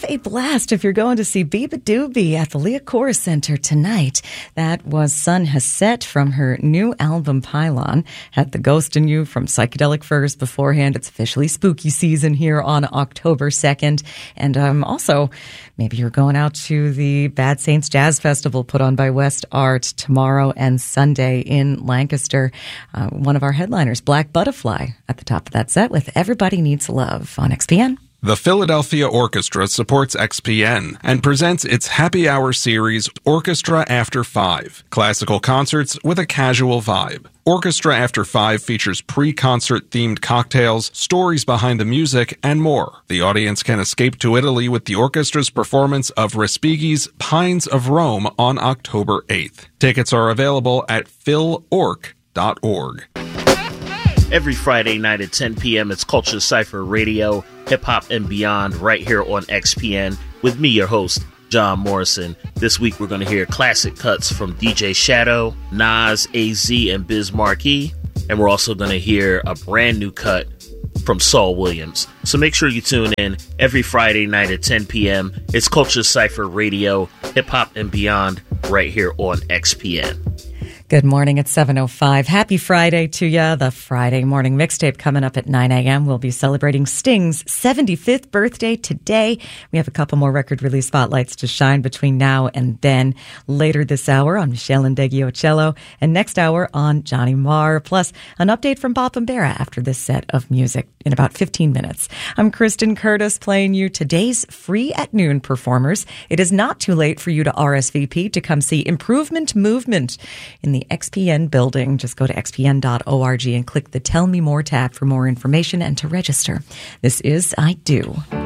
a blast if you're going to see Biba Doobie at the Leah Chorus Center tonight. That was Sun Hasset from her new album Pylon. Had The Ghost in You from Psychedelic Furs beforehand. It's officially spooky season here on October 2nd. And also, maybe you're going out to the Bad Saints Jazz Festival put on by West Art tomorrow and Sunday in Lancaster. One of our headliners, Black Butterfly, at the top of that set with Everybody Needs Love on XPN. The Philadelphia Orchestra supports XPN and presents its Happy Hour series, Orchestra After 5, classical concerts with a casual vibe. Orchestra After 5 features pre-concert themed cocktails, stories behind the music, and more. The audience can escape to Italy with the orchestra's performance of Respighi's Pines of Rome on October 8th. Tickets are available at philorc.org. Every Friday night at 10 p.m., it's Culture Cypher Radio, Hip Hop and Beyond, right here on XPN, with me, your host, John Morrison. This week, we're going to hear classic cuts from DJ Shadow, Nas, AZ, and Biz Markie, and we're also going to hear a brand new cut from Saul Williams. So make sure you tune in every Friday night at 10 p.m. It's Culture Cypher Radio, Hip Hop and Beyond, right here on XPN. Good morning at 7:05. Happy Friday to ya. The Friday morning mixtape coming up at 9 a.m. We'll be celebrating Sting's 75th birthday today. We have a couple more record release spotlights to shine between now and then. Later this hour on Michelle Ndegeocello, and next hour on Johnny Marr, plus an update from Bob Bambera after this set of music in about 15 minutes. I'm Kristen Curtis playing you today's Free at Noon performers. It is not too late for you to RSVP to come see Improvement Movement in the XPN building. Just go to xpn.org and click the Tell Me More tab for more information and to register. This is I Do.